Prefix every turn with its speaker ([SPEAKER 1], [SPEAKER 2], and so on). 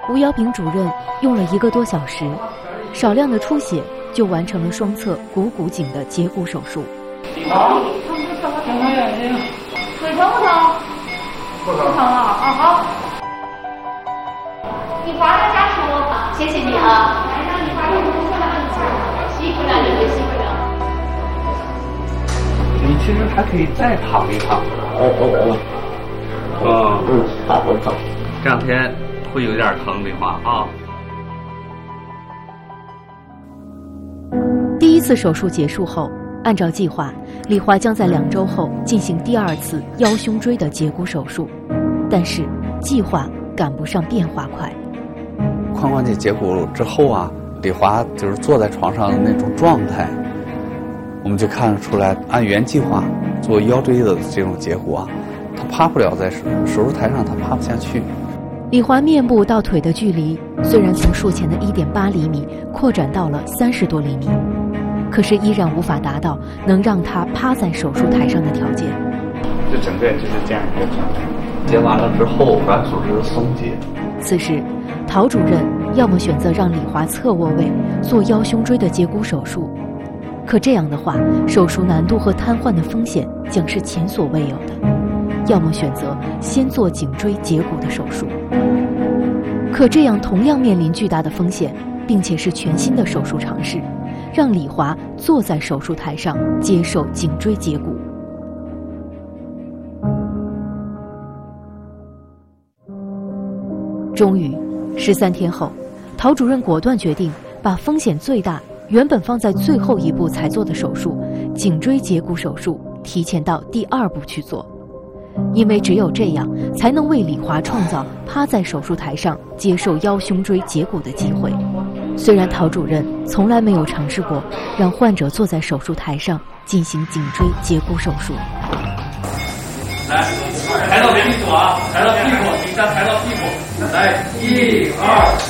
[SPEAKER 1] 吴瑶平主任用了1个多小时，少量的出血就完成了双侧股骨颈的截骨手术。
[SPEAKER 2] 好，看看眼睛，腿疼不疼？不疼啊！好。李华的家属，
[SPEAKER 3] 谢谢你啊！
[SPEAKER 2] 来让李华给我们说两句话。
[SPEAKER 3] 辛苦了，你们辛苦了。
[SPEAKER 4] 你其实还可以再躺一躺。
[SPEAKER 5] 疼。
[SPEAKER 4] 这2天会有点疼，李华啊。
[SPEAKER 1] 第1次手术结束后，按照计划，李华将在2周后进行第2次腰胸椎的截骨手术，但是计划赶不上变化快。
[SPEAKER 5] 髋关节截骨之后啊，李华就是坐在床上的那种状态，我们就看得出来，按原计划做腰椎的这种截骨啊，他趴不了，在手术台上他趴不下去。
[SPEAKER 1] 李华面部到腿的距离虽然从术前的1.8厘米扩展到了30多厘米，可是依然无法达到能让他趴在手术台上的条件。
[SPEAKER 5] 就整个就是这样一个状态，截完了之后软组织松解。
[SPEAKER 1] 此时陶主任要么选择让李华侧卧位做腰胸椎的截骨手术，可这样的话手术难度和瘫痪的风险将是前所未有的，要么选择先做颈椎截骨的手术。可这样同样面临巨大的风险，并且是全新的手术尝试，让李华坐在手术台上接受颈椎截骨。终于13天后，陶主任果断决定把风险最大、原本放在最后一步才做的手术——颈椎截骨手术提前到第2步去做，因为只有这样才能为李华创造趴在手术台上接受腰胸椎截骨的机会。虽然陶主任从来没有尝试过让患者坐在手术台上进行颈椎截骨手术。
[SPEAKER 4] 来，抬到屁股啊，抬到屁股，底下抬到屁股，来，1、2。